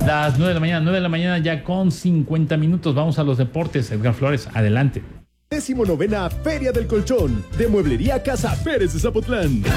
Las 9 de la mañana ya con 50 minutos. Vamos a los deportes. Edgar Flores, adelante. 19ª Feria del Colchón de Mueblería Casa Pérez de Zapotlán.